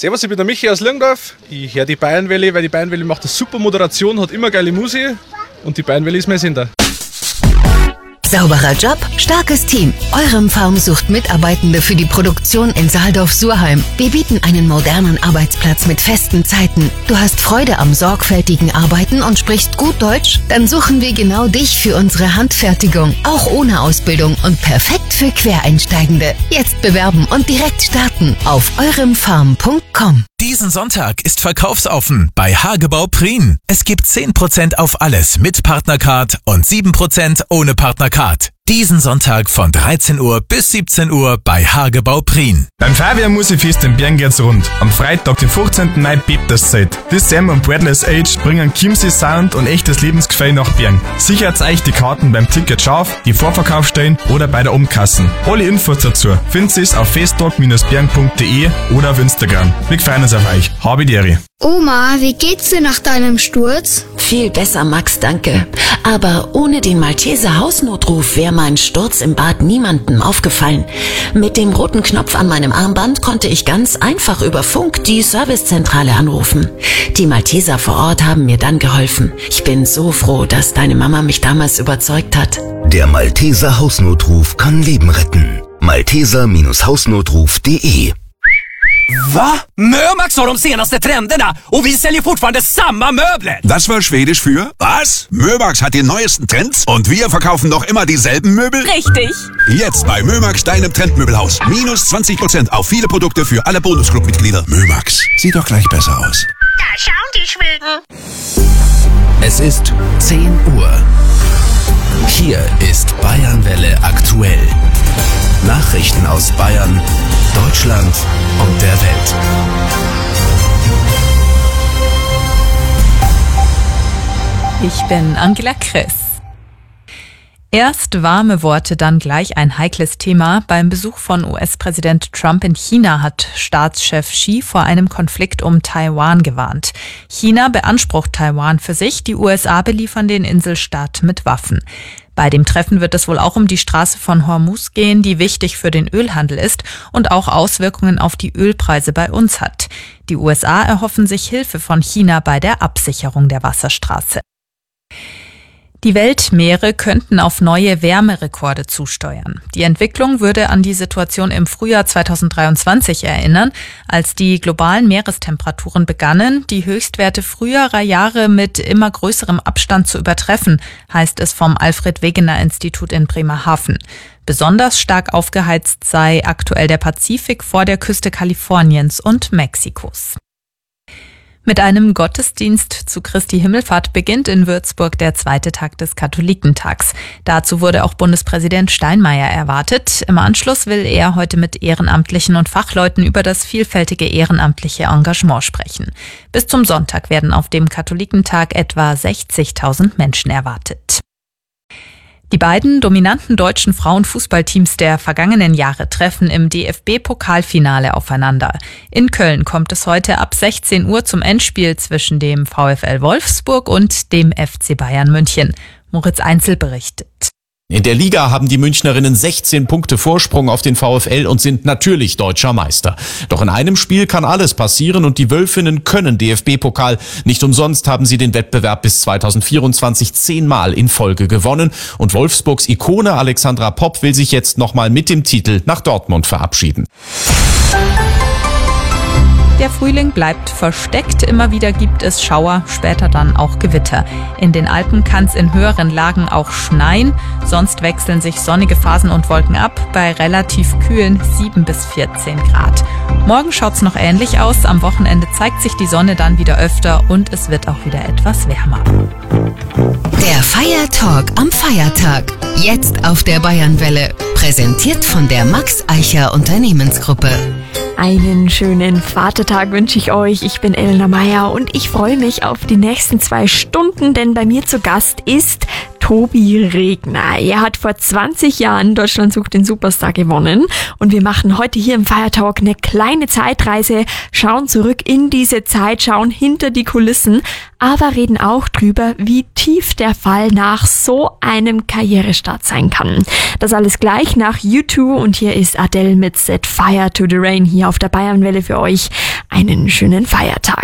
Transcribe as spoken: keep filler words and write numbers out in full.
Servus, ich bin der Michi aus Lirgendorf. Ich höre die Bayernwelle, weil die Bayernwelle macht eine super Moderation, hat immer geile Musik und die Bayernwelle ist mein Sender. Sauberer Job, starkes Team. Eurem Farm sucht Mitarbeitende für die Produktion in Saaldorf-Surheim. Wir bieten einen modernen Arbeitsplatz mit festen Zeiten. Du hast Freude am sorgfältigen Arbeiten und sprichst gut Deutsch? Dann suchen wir genau dich für unsere Handfertigung. Auch ohne Ausbildung und perfekt für Quereinsteigende. Jetzt bewerben und direkt starten auf euremfarm punkt com. Diesen Sonntag ist verkaufsoffen bei Hagebau Prien. Es gibt zehn Prozent auf alles mit Partnercard und sieben Prozent ohne Partnercard. Diesen Sonntag von dreizehn Uhr bis siebzehn Uhr bei Hagebau Prien. Beim Feuerwehrmusikfest in Bern geht's rund. Am Freitag, den fünfzehnten Mai, bebt das Zeit. Das Sam und Breathless Age bringen Chiemsee Sound und echtes Lebensgefühl nach Bern. Sichert euch die Karten beim Ticket scharf, die Vorverkaufsstellen oder bei der Umkassen. Alle Infos dazu findet ihr auf festtalk Bindestrich bern punkt de oder auf Instagram. Wir freuen uns auf euch. Habe die Ehre. Oma, wie geht's dir nach deinem Sturz? Viel besser, Max, danke. Aber ohne den Malteser Hausnotruf wäre mein Sturz im Bad niemandem aufgefallen. Mit dem roten Knopf an meinem Armband konnte ich ganz einfach über Funk die Servicezentrale anrufen. Die Malteser vor Ort haben mir dann geholfen. Ich bin so froh, dass deine Mama mich damals überzeugt hat. Der Malteser Hausnotruf kann Leben retten. Malteser Hausnotruf punkt de. Va? Mömax har de senaste trenderna och vi säljer fortfarande samma möbler. Das war Schwedisch für was? Mömax hat die neuesten Trends und wir verkaufen noch immer dieselben Möbel? Richtig. Jetzt bei Mömax, deinem Trendmöbelhaus. Minus zwanzig Prozent auf viele Produkte für alle Bonusclub-Mitglieder. Mömax, sieht doch gleich besser aus. Da schauen die Schweden. Es ist zehn Uhr. Hier ist Bayernwelle aktuell. Nachrichten aus Bayern, Deutschland und der Welt. Ich bin Angela Chris. Erst warme Worte, dann gleich ein heikles Thema. Beim Besuch von U S-Präsident Trump in China hat Staatschef Xi vor einem Konflikt um Taiwan gewarnt. China beansprucht Taiwan für sich, die U S A beliefern den Inselstaat mit Waffen. Bei dem Treffen wird es wohl auch um die Straße von Hormuz gehen, die wichtig für den Ölhandel ist und auch Auswirkungen auf die Ölpreise bei uns hat. Die U S A erhoffen sich Hilfe von China bei der Absicherung der Wasserstraße. Die Weltmeere könnten auf neue Wärmerekorde zusteuern. Die Entwicklung würde an die Situation im Frühjahr zweitausenddreiundzwanzig erinnern, als die globalen Meerestemperaturen begannen, die Höchstwerte früherer Jahre mit immer größerem Abstand zu übertreffen, heißt es vom Alfred-Wegener-Institut in Bremerhaven. Besonders stark aufgeheizt sei aktuell der Pazifik vor der Küste Kaliforniens und Mexikos. Mit einem Gottesdienst zu Christi Himmelfahrt beginnt in Würzburg der zweite Tag des Katholikentags. Dazu wurde auch Bundespräsident Steinmeier erwartet. Im Anschluss will er heute mit Ehrenamtlichen und Fachleuten über das vielfältige ehrenamtliche Engagement sprechen. Bis zum Sonntag werden auf dem Katholikentag etwa sechzigtausend Menschen erwartet. Die beiden dominanten deutschen Frauenfußballteams der vergangenen Jahre treffen im D F B-Pokalfinale aufeinander. In Köln kommt es heute ab sechzehn Uhr zum Endspiel zwischen dem VfL Wolfsburg und dem F C Bayern München. Moritz Einzel berichtet. In der Liga haben die Münchnerinnen sechzehn Punkte Vorsprung auf den VfL und sind natürlich deutscher Meister. Doch in einem Spiel kann alles passieren und die Wölfinnen können D F B-Pokal. Nicht umsonst haben sie den Wettbewerb bis zweitausendvierundzwanzig zehnmal in Folge gewonnen. Und Wolfsburgs Ikone Alexandra Popp will sich jetzt nochmal mit dem Titel nach Dortmund verabschieden. Der Frühling bleibt versteckt, immer wieder gibt es Schauer, später dann auch Gewitter. In den Alpen kann es in höheren Lagen auch schneien, sonst wechseln sich sonnige Phasen und Wolken ab bei relativ kühlen sieben bis vierzehn Grad. Morgen schaut's noch ähnlich aus, am Wochenende zeigt sich die Sonne dann wieder öfter und es wird auch wieder etwas wärmer. Der Feiertalk am Feiertag, jetzt auf der Bayernwelle, präsentiert von der Max Eicher Unternehmensgruppe. Einen schönen Vatertag wünsche ich euch. Ich bin Elena Meyer und ich freue mich auf die nächsten zwei Stunden, denn bei mir zu Gast ist Tobi Regner. Er hat vor zwanzig Jahren Deutschland sucht den Superstar gewonnen und wir machen heute hier im Feiertalk eine kleine Zeitreise, schauen zurück in diese Zeit, schauen hinter die Kulissen, aber reden auch drüber, wie tief der Fall nach so einem Karrierestart sein kann. Das alles gleich nach U zwei und hier ist Adele mit Set Fire to the Rain hier auf der Bayernwelle für euch. einen schönen Feiertag.